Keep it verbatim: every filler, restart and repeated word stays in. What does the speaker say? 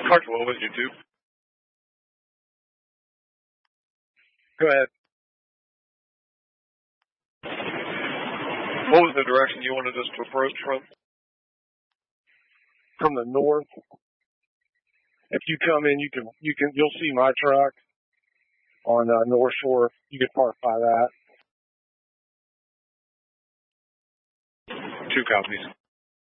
Hartswell with you too. Go ahead. What was the direction you wanted us to approach from? From the north. If you come in, you can you can you'll see my truck on uh, North Shore. You can park by that. Two copies.